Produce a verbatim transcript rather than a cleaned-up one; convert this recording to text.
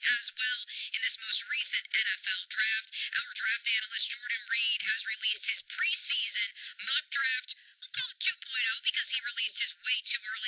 as well in this most recent N F L draft. Our draft analyst Jordan Reed has released his preseason mock draft. We'll call it two point oh because he released his way too early